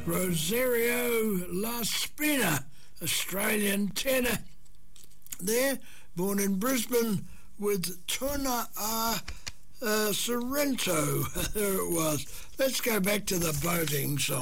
Rosario La Spina, Australian tenor there, born in Brisbane with Tuna Sorrento. There it was. Let's go back to the boating song.